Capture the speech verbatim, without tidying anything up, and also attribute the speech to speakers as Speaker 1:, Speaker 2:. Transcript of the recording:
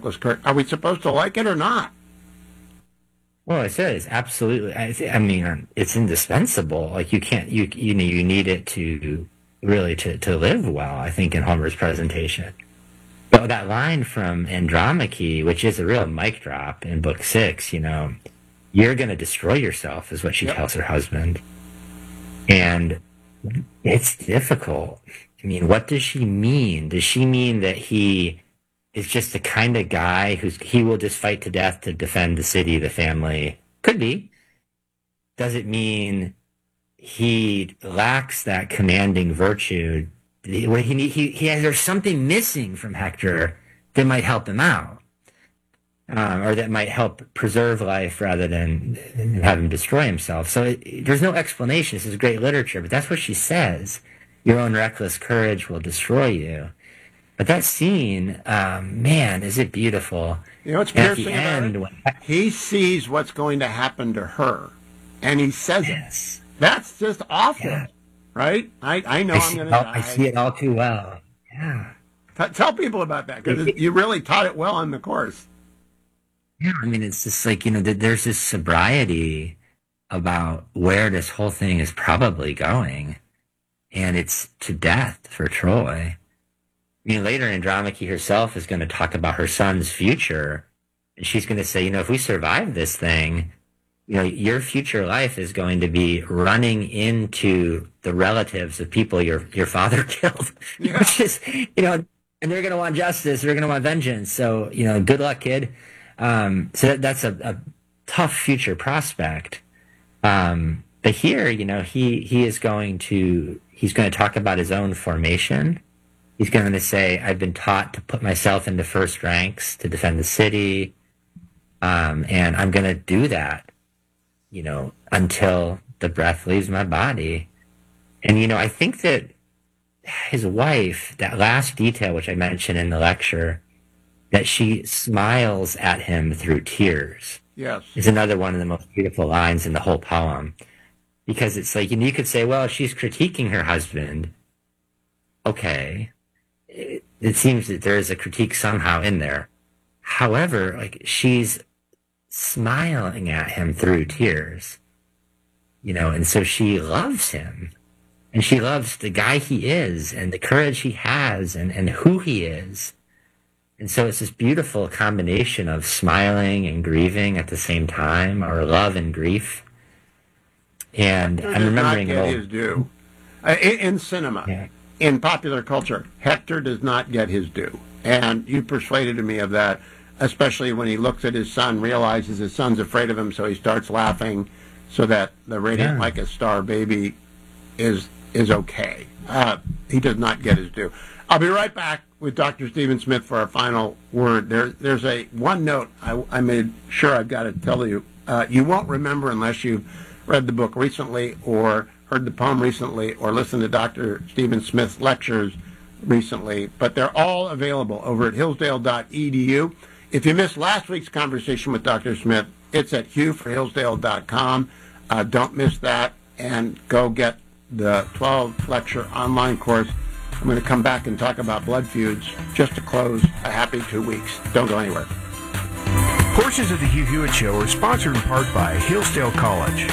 Speaker 1: reckless courage. Are we supposed to like it or not?
Speaker 2: Well, I said it's absolutely. I, th- I mean, it's indispensable. Like you can't, you you know, you need it to really to, to live well. I think in Homer's presentation. But that line from Andromache, which is a real mic drop in book six, you know, you're going to destroy yourself, is what she yep. tells her husband, and it's difficult. I mean, what does she mean? Does she mean that he is just the kind of guy who's he will just fight to death to defend the city, the family? Could be. Does it mean he lacks that commanding virtue? He, he, he, he has, there's something missing from Hector that might help him out, um, or that might help preserve life rather than have him destroy himself. So it, there's no explanation. This is great literature, but that's what she says. Your own reckless courage will destroy you. But that scene, um, man, is it beautiful.
Speaker 1: You know what's piercing about end, it? When, he sees what's going to happen to her, and he says yes. it. That's just awful, yeah. right? I, I know I I'm going to die.
Speaker 2: I see it all too well. Yeah.
Speaker 1: T- tell people about that, because you really taught it well on the course.
Speaker 2: Yeah, I mean, it's just like, you know, there's this sobriety about where this whole thing is probably going, and it's to death for Troy. I mean, later Andromache herself is going to talk about her son's future, and she's going to say, you know, if we survive this thing, you know, your future life is going to be running into the relatives of people your your father killed, yeah. which is, you know, and they're going to want justice, they're going to want vengeance. So, you know, good luck, kid. Um, so that, that's a, a tough future prospect. Um, but here, you know, he he is going to he's going to talk about his own formation. He's going to say, I've been taught to put myself into first ranks to defend the city, um, and I'm going to do that, you know, until the breath leaves my body. And, you know, I think that his wife, that last detail, which I mentioned in the lecture, that she smiles at him through tears,
Speaker 1: yes,
Speaker 2: is another one of the most beautiful lines in the whole poem. Because it's like, you know, you could say, well, she's critiquing her husband. Okay. It, it seems that there is a critique somehow in there. However, like, she's smiling at him through tears, you know, and so she loves him, and she loves the guy he is and the courage he has and, and who he is. And so it's this beautiful combination of smiling and grieving at the same time, or love and grief. And
Speaker 1: Hector
Speaker 2: I'm remembering
Speaker 1: does not get his due. Uh, in, in cinema. Yeah. In popular culture, Hector does not get his due. And you persuaded me of that, especially when he looks at his son, realizes his son's afraid of him, so he starts laughing so that the radiant yeah. like a star baby is is okay. Uh, he does not get his due. I'll be right back with Doctor Stephen Smith for our final word. There, there's a one note I, I made sure I've got to tell you. Uh, you won't remember unless you've read the book recently or heard the poem recently or listened to Doctor Stephen Smith's lectures recently, but they're all available over at hillsdale dot e d u. If you missed last week's conversation with Doctor Smith, it's at hugh for hillsdale dot com. Uh, don't miss that, and go get the twelve lecture online course. I'm going to come back and talk about blood feuds just to close a happy two weeks. Don't go anywhere.
Speaker 3: Portions of the Hugh Hewitt Show are sponsored in part by Hillsdale College.